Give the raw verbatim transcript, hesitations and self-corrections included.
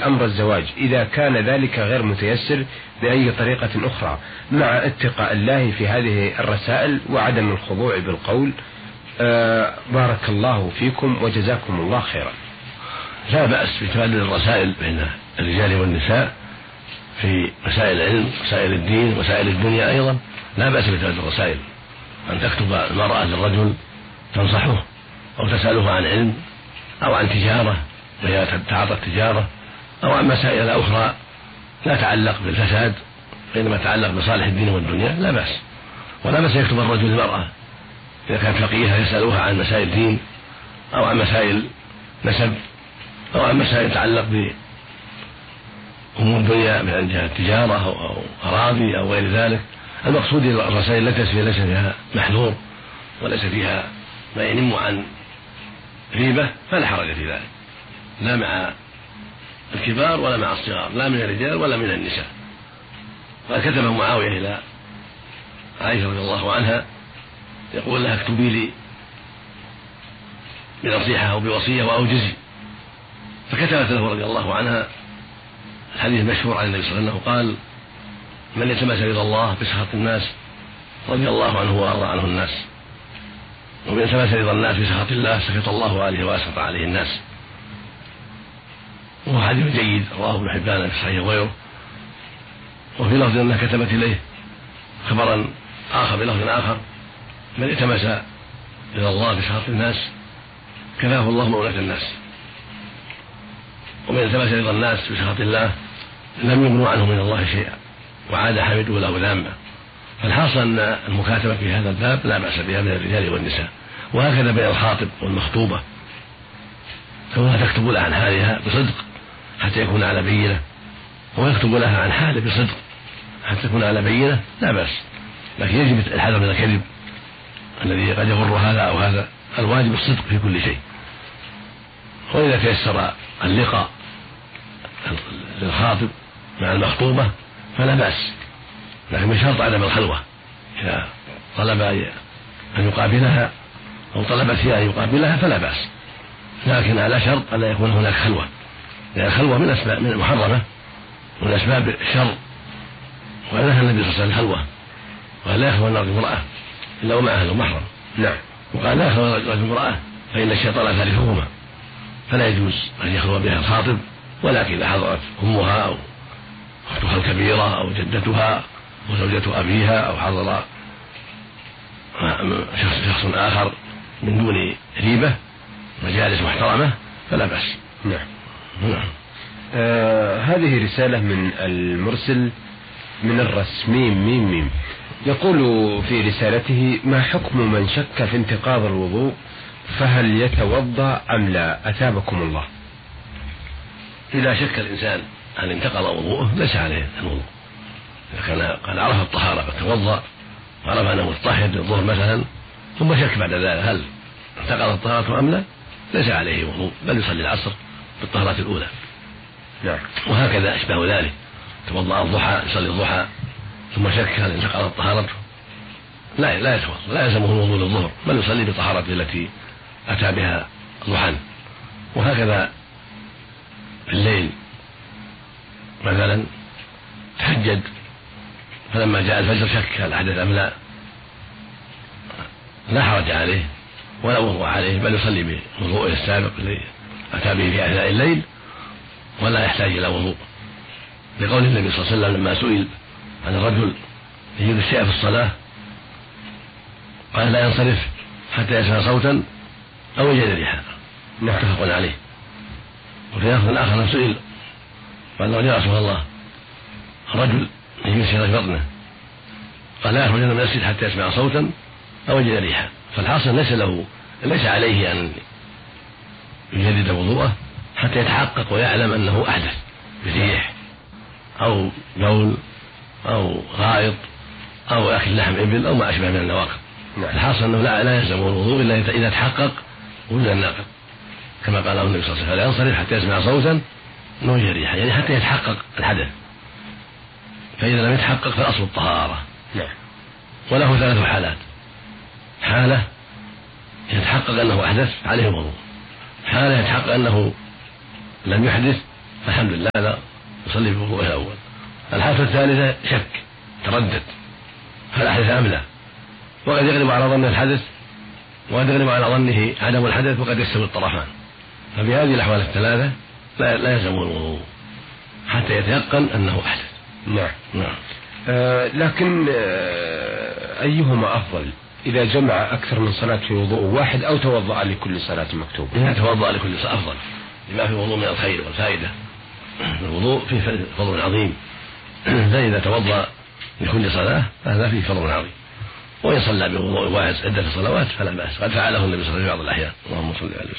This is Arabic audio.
أمر الزواج إذا كان ذلك غير متيسر بأي طريقة أخرى، مع اتقاء الله في هذه الرسائل وعدم الخضوع بالقول. آه بارك الله فيكم وجزاكم الله خيرا. لا بأس بتبادل الرسائل بين الرجال والنساء في مسائل العلم، مسائل الدين، مسائل الدنيا أيضا، لا بأس بتبادل الرسائل، أن تكتب المرأة للرجل تنصحه أو تسأله عن علم أو عن تجارة وهي تتعاطى التجارة أو عن مسائل أخرى لا تعلق بالفساد بينما تعلق بصالح الدين والدنيا، لا بأس. ولا بأس يكتب الرجل للمرأة إذا كانت فقيهة يسألوها عن مسائل الدين أو عن مسائل نسب أو عن مسائل تتعلق بأمور الدنيا من جهة التجارة أو أراضي أو غير ذلك. المقصود الرسائل التي ليس فيها محذور وليس فيها ما ينم عن غيبة فلا حرج في ذلك، لا مع الكبار ولا مع الصغار، لا من الرجال ولا من النساء. فكتب معاوية إلى عائشة رضي الله عنها يقول لها اكتبي لي بنصيحة أو بوصية وأوجزي، فكتبت له رضي الله عنها الحديث المشهور عن النبي صلى الله عليه وسلم قال: من التمس رضا الله بسخط الناس رضي الله عنه وأرضى عنه الناس، ومن التمس رضا الناس بسخط الله سخط الله عليه وأسخط عليه الناس. وهو حديث جيد رواه ابن حبان في صحيح وغيره. وفي لفظ أنها كتبت إليه خبرا آخر بلفظ آخر: من التمس رضا الله بسخط الناس كفاه الله مؤونة الناس، ومن التمس رضا الناس بسخط الله لم يغنوا عنه من الله شيئا وعاد حمده له ذامه. فالحاصل أن المكاتبة في هذا الباب لا بأس بها من الرجال والنساء، وهكذا بين الخاطب والمخطوبة، كونها تكتب لها عن حالها بصدق حتى يكون على بينة، ويكتب لها عن حاله بصدق حتى يكون على بينة، لا بأس. لكن يجب الحذر من الكذب الذي قد يغر هذا أو هذا، الواجب الصدق في كل شيء. وإذا تيسر اللقاء للخاطب مع المخطوبة فلا بأس، لكن بشرط عدم الخلوة. إذا طلب أن يقابلها أو طلبت هي أن يقابلها فلا بأس، لكن على شرط أن لا يكون هناك خلوة، لأن الخلوة من أسباب من المحرمة ومن أسباب الشر، ونهى النبي صلى الله عليه وسلم الخلوة، وقال لا يخلو الرجل امرأة إلا ومعها أهل محرم. نعم. وقال لا يخلو الرجل امرأة فإن الشيطان ثالثهما، فلا يجوز أن يخلو بها الخاطب، ولكن إذا حضرت أمها أو أختها الكبيرة أو جدتها وزوجة أبيها أو حضر شخص آخر من دون ريبة مجالس محترمة فلا بأس. نعم. نعم. آه هذه رسالة من المرسل من الرسميم ميم ميم، يقول في رسالته: ما حكم من شك في انتقاض الوضوء، فهل يتوضأ أم لا؟ أثابكم الله. إذا شك الإنسان هل انتقض وضوءه ليس عليه الوضوء، إذا كان قد عرف الطهارة فتوضأ وعرف أنه متطهر للظهر مثلا ثم شك بعد ذلك هل انتقضت الطهارة أم لا، ليس عليه وضوء، بل يصلي العصر بالطهارة الأولى. نعم. وهكذا أشبه ذلك، توضأ الضحى يصلي الضحى ثم شك هل انتقضت طهارته لا لا يتوضأ، لا يلزمه الوضوء للظهر، بل يصلي بطهارته التي أتى بها ضحى. وهكذا في الليل مثلا تهجد فلما جاء الفجر شك هل حدث أم لا، لا حرج عليه ولا وضوء عليه، بل يصلي بوضوءه السابق الذي أتى به في أثناء الليل ولا يحتاج إلى وضوء، لقول النبي صلى الله عليه وسلم لما سئل عن الرجل يجد الشيء في الصلاة قال لا ينصرف حتى يسمع صوتا أو يجد ريحا، متفق عليه. وفي لفظ آخر سئل قال له: يا رسول الله رجل يجد شيء في بطنه قال لا يخرج من المسجد حتى يسمع صوتا أو يجد ريحا. فالحاصل ليس له ليس عليه أن يجدد وضوءه حتى يتحقق ويعلم أنه أحدث بريح أو بول أو غائط أو أكل لحم إبل أو ما أشبه من النواقض. الحاصل أنه لا, لا يلزم الوضوء إلا إذا تحقق وجود الناقض، كما قال النبي صلى الله عليه وسلم: لا ينصرف حتى يسمع صوتا أو يجد ريحا، يعني حتى يتحقق الحدث. فإذا لم يتحقق فالأصل الطهارة. وله ثلاث حالات: حالة يتحقق أنه أحدث عليه الوضوء، حالة يتحقق أنه لم يحدث الحمد لله لا يصلي بوضوءه الأول. الحالة الثالثة شك تردد هل أحدث أم لا، وقد يغلب على ظن الحدث وقد يغلب على ظنه عدم الحدث وقد يستوي الطرفان. ففي هذه الأحوال الثلاثة لا, لا يلزم الوضوء حتى يتيقن أنه أحدث. نعم نعم. آه لكن آه أيهما أفضل إذا جمع أكثر من صلاة في وضوء واحد أو توضأ لكل صلاة مكتوبة؟ إذا توضأ لكل صلاة أفضل لما في الوضوء من الخير والفائدة. الوضوء فيه فضل عظيم، فإذا توضأ لكل صلاة فهذا فيه فضل عظيم. وإن صلى بوضوء واحد عدة صلوات فلا بأس، قد فعله النبي صلى الله عليه وسلم في بعض الأحيان. اللهم صل على